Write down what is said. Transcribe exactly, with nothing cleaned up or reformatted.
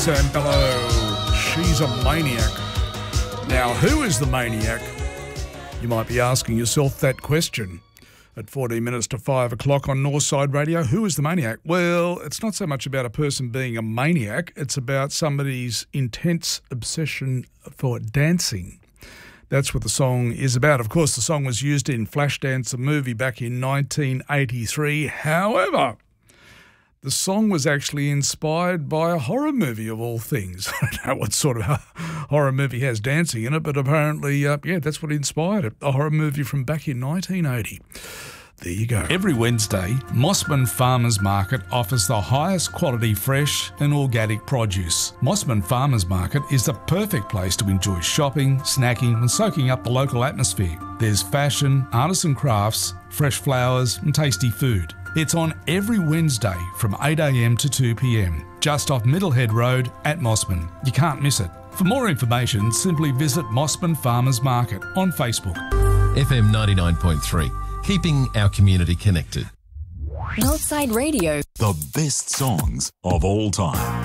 Sam Bello. She's a maniac. Now, who is the maniac? You might be asking yourself that question. At fourteen minutes to five o'clock on Northside Radio, who is the maniac? Well, it's not so much about a person being a maniac, it's about somebody's intense obsession for dancing. That's what the song is about. Of course, the song was used in Flashdance, a movie back in nineteen eighty-three. However, the song was actually inspired by a horror movie of all things. I don't know what sort of horror movie has dancing in it, but apparently, uh, yeah, that's what inspired it. A horror movie from back in nineteen eighty. There you go. Every Wednesday, Mossman Farmers Market offers the highest quality fresh and organic produce. Mossman Farmers Market is the perfect place to enjoy shopping, snacking and soaking up the local atmosphere. There's fashion, artisan crafts, fresh flowers and tasty food. It's on every Wednesday from eight a m to two p m, just off Middlehead Road at Mossman. You can't miss it. For more information, simply visit Mossman Farmers Market on Facebook. F M ninety-nine point three, keeping our community connected. Northside Radio. The best songs of all time.